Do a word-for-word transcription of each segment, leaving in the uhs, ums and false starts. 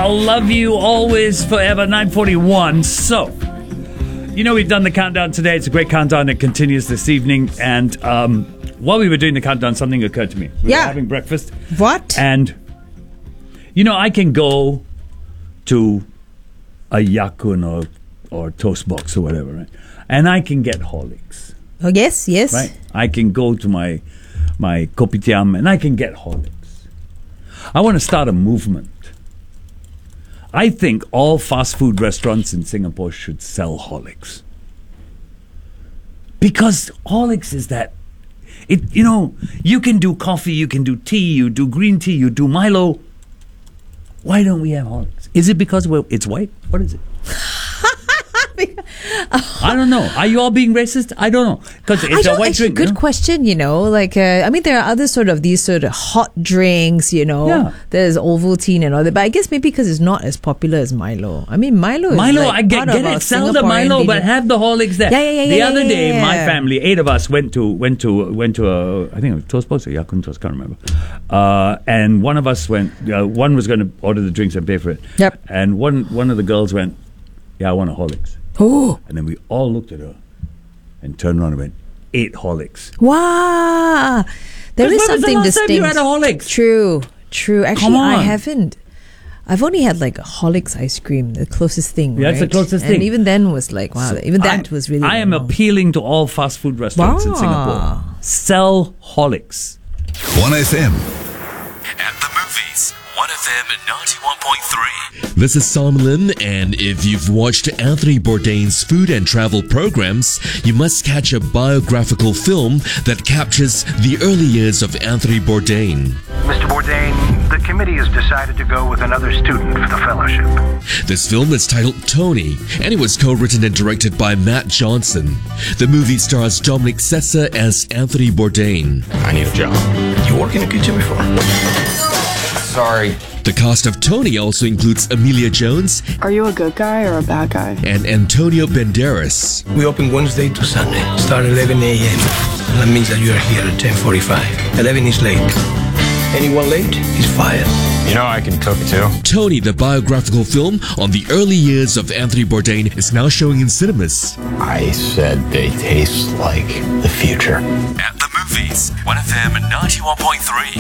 I'll love you always, forever. nine forty-one. So, you know, we've done the countdown today. It's a great countdown. It continues this evening. And um, while we were doing the countdown, something occurred to me. We yeah. were having breakfast. What? And, you know, I can go to a Yakun or, or Toast Box or whatever, right? And I can get Horlicks. Oh, yes, yes. Right? I can go to my, my Kopitiam and I can get Horlicks. I want to start a movement. I think all fast food restaurants in Singapore should sell Horlicks. Because Horlicks is that, it. you know, you can do coffee, you can do tea, you do green tea, you do Milo. Why don't we have Horlicks? Is it because we're, it's white? What is it? I don't know. Are you all being racist? I don't know. Because it's I a white actually, drink. Good you know? question, you know. Like, uh, I mean, there are other sort of these sort of hot drinks, you know. Yeah. There's Ovaltine and all that. But I guess maybe because it's not as popular as Milo. I mean, Milo is Milo, like I get, part get of our it. Sell the Singaporean Milo, but daily- have the Horlicks there. Yeah, yeah, yeah, The yeah, other yeah, day, yeah, my yeah. family, eight of us, went to went to went to a I think it was Toast Box or Yakun Toast, can't remember. Uh, and one of us went. Uh, one was going to order the drinks and pay for it. Yep. And one one of the girls went, "Yeah, I want a Horlicks." Oh, And then we all looked at her and turned around and went, eight Horlicks. wow. There is When was the something last time distinct. you had a Horlicks? True, true. Actually, Come on. I haven't. I've only had like a Horlicks ice cream, the closest thing. Yeah, that's the right? closest and thing. even then was like, wow, even that I- was really. I am long. appealing to all fast food restaurants in Wow. Singapore. Sell Horlicks. one F M. At the movies, one F M ninety-one point three. This is Sam Lim, and if you've watched Anthony Bourdain's food and travel programs, you must catch a biographical film that captures the early years of Anthony Bourdain. Mister Bourdain, the committee has decided to go with another student for the fellowship. This film is titled Tony, and it was co-written and directed by Matt Johnson. The movie stars Dominic Sessa as Anthony Bourdain. I need a job. You worked in a kitchen before? Sorry. The cast of Tony also includes Amelia Jones Are you a good guy or a bad guy? and Antonio Banderas. We open Wednesday to Sunday. Start eleven a.m. That means that you are here at ten forty-five. eleven is late. Anyone late is fired. You know I can cook too. Tony, the biographical film on the early years of Anthony Bourdain, is now showing in cinemas. I said they taste like the future. At the movies, one F M ninety-one point three.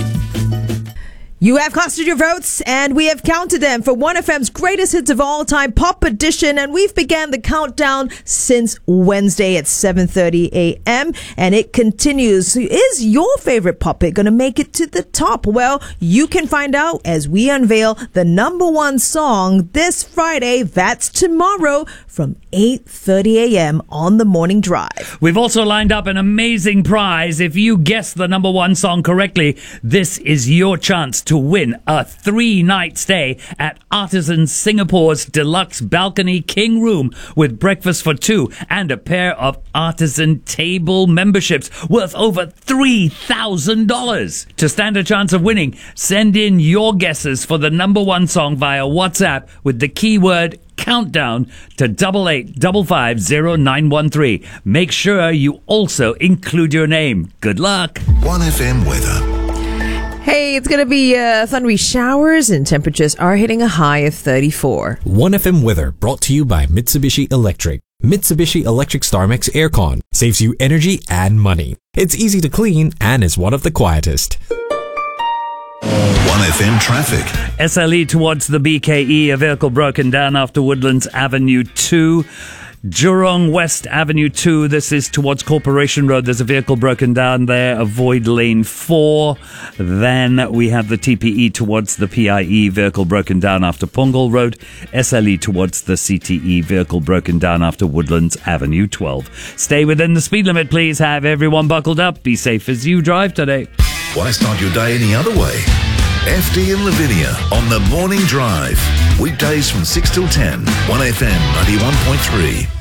You have casted your votes, and we have counted them for one F M's greatest hits of all time, Pop Edition, and we've began the countdown since Wednesday at seven thirty a.m., and it continues. Is your favorite pop hit going to make it to the top? Well, you can find out as we unveil the number one song this Friday, that's tomorrow, from eight thirty a.m. on The Morning Drive. We've also lined up an amazing prize. If you guess the number one song correctly, this is your chance to win a three-night stay at Artisan Singapore's deluxe balcony king room with breakfast for two and a pair of Artisan table memberships worth over three thousand dollars. To stand a chance of winning, send in your guesses for the number one song via WhatsApp with the keyword countdown to double eight double five zero nine one three. Make sure you also include your name. Good luck. one F M weather. Hey, it's going to be uh, thundery showers, and temperatures are hitting a high of thirty-four. one F M weather brought to you by Mitsubishi Electric. Mitsubishi Electric StarMax Aircon saves you energy and money. It's easy to clean and is one of the quietest. one F M traffic. S L E towards the B K E, a vehicle broken down after Woodlands Avenue two. Jurong West Avenue two, this is towards Corporation Road. There's a vehicle broken down there. Avoid lane four. Then we have the T P E towards the P I E, vehicle broken down after Punggol Road. S L E towards the C T E, vehicle broken down after Woodlands Avenue twelve. Stay within the speed limit, please. Have everyone buckled up. Be safe as you drive today. Why start your day any other way? F D and Lavinia on The Morning Drive. Weekdays from six till ten. one F M ninety-one point three.